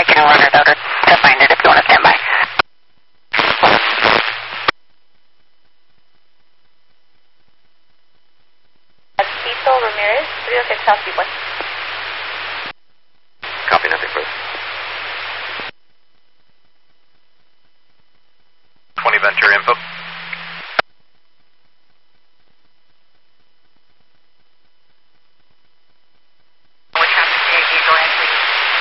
can run it out to find it if you want to stand by. Tito Ramirez, 306 South Seaway. Copy, nothing further. 20 Ventura info. What happened to you? Go ahead, please.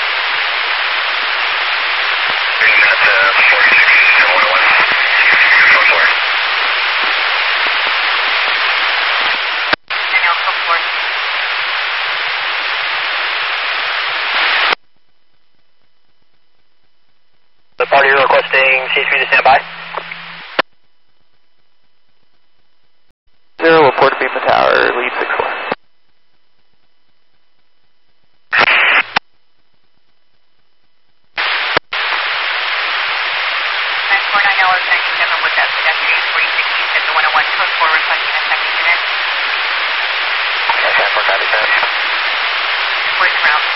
Bring that 46711. And now come forward. The party requesting C3 to stand by. 0, report to Beacon Tower, lead 64. 949 hours 97 with that pedestrian 360 to 101 code 4 requesting a second unit. Okay, 490. Where's route?